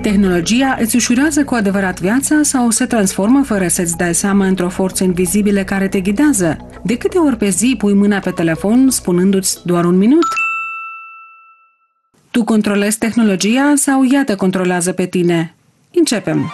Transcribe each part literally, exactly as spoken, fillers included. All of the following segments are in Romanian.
Tehnologia îți ușurează cu adevărat viața sau se transformă fără să-ți dai seama într-o forță invizibilă care te ghidează? De câte ori pe zi pui mâna pe telefon spunându-ți doar un minut? Tu controlezi tehnologia sau ea te controlează pe tine? Începem!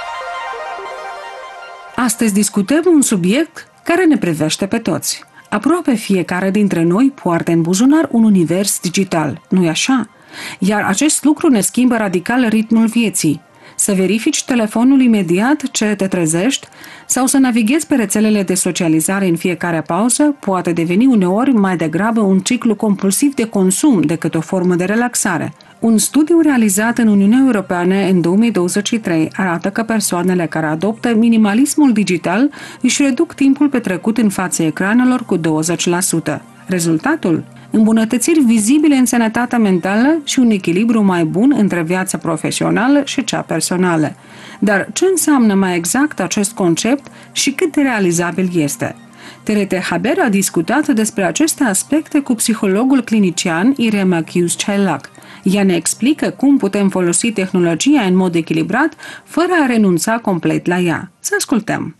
Astăzi discutăm un subiect care ne privește pe toți. Aproape fiecare dintre noi poartă în buzunar un univers digital, nu-i așa? Iar acest lucru ne schimbă radical ritmul vieții. Să verifici telefonul imediat ce te trezești sau să navighezi pe rețelele de socializare în fiecare pauză poate deveni uneori mai degrabă un ciclu compulsiv de consum decât o formă de relaxare. Un studiu realizat în Uniunea Europeană în două mii douăzeci și trei arată că persoanele care adoptă minimalismul digital își reduc timpul petrecut în fața ecranelor cu douăzeci la sută. Rezultatul? Îmbunătățiri vizibile în sănătatea mentală și un echilibru mai bun între viața profesională și cea personală. Dar ce înseamnă mai exact acest concept și cât de realizabil este? T R T Haber a discutat despre aceste aspecte cu psihologul clinician Irem Achiuz-Cailac. Ea ne explică cum putem folosi tehnologia în mod echilibrat, fără a renunța complet la ea. Să ascultăm!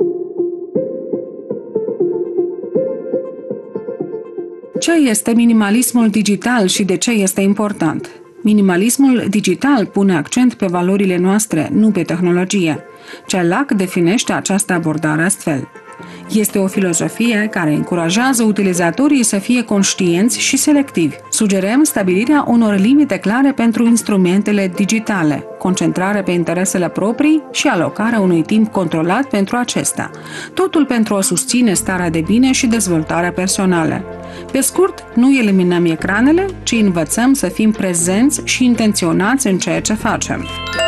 Ce este minimalismul digital și de ce este important? Minimalismul digital pune accent pe valorile noastre, nu pe tehnologie. Cailac definește această abordare astfel. Este o filozofie care încurajează utilizatorii să fie conștienți și selectivi. Sugerăm stabilirea unor limite clare pentru instrumentele digitale, concentrare pe interesele proprii și alocarea unui timp controlat pentru acestea. Totul pentru a susține starea de bine și dezvoltarea personală. Pe scurt, nu eliminăm ecranele, ci învățăm să fim prezenți și intenționați în ceea ce facem.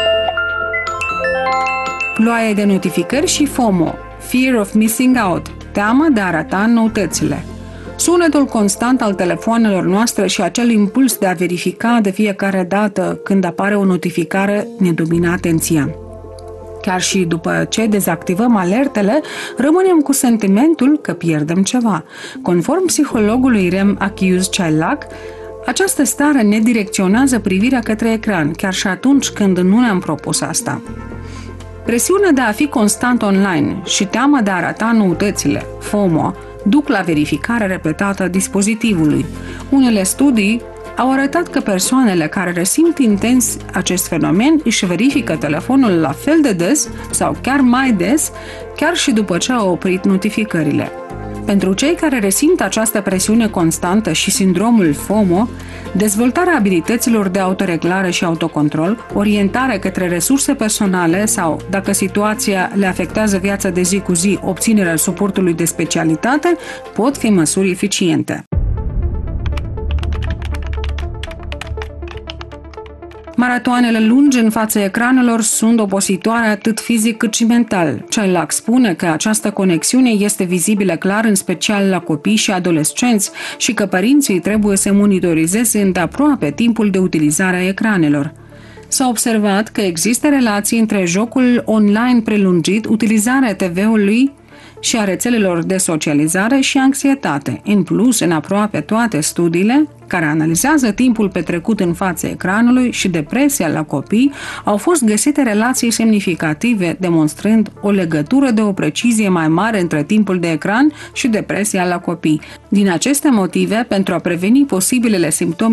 Ploaie de notificări și FOMO, Fear of Missing Out, teama de a rata noutățile. Sunetul constant al telefoanelor noastre și acel impuls de a verifica de fiecare dată când apare o notificare ne domină atenția. Chiar și după ce dezactivăm alertele, rămânem cu sentimentul că pierdem ceva. Conform psihologului Irem Achiuz-Cailac, această stare ne direcționează privirea către ecran, chiar și atunci când nu ne-am propus asta. Presiunea de a fi constant online și teama de a rata noutățile, FOMO, duc la verificarea repetată a dispozitivului. Unele studii au arătat că persoanele care resimt intens acest fenomen își verifică telefonul la fel de des sau chiar mai des, chiar și după ce au oprit notificările. Pentru cei care resimt această presiune constantă și sindromul FOMO, dezvoltarea abilităților de autoreglare și autocontrol, orientare către resurse personale sau, dacă situația le afectează viața de zi cu zi, obținerea suportului de specialitate, pot fi măsuri eficiente. Maratoanele lungi în fața ecranelor sunt obositoare atât fizic cât și mental. Cailac spune că această conexiune este vizibilă clar în special la copii și adolescenți și că părinții trebuie să monitorizeze îndeaproape timpul de utilizare a ecranelor. S-a observat că există relații între jocul online prelungit, utilizarea T V-ului și a rețelelor de socializare și anxietate. În plus, în aproape toate studiile care analizează timpul petrecut în fața ecranului și depresia la copii, au fost găsite relații semnificative, demonstrând o legătură de o precizie mai mare între timpul de ecran și depresia la copii. Din aceste motive, pentru a preveni posibilele simptome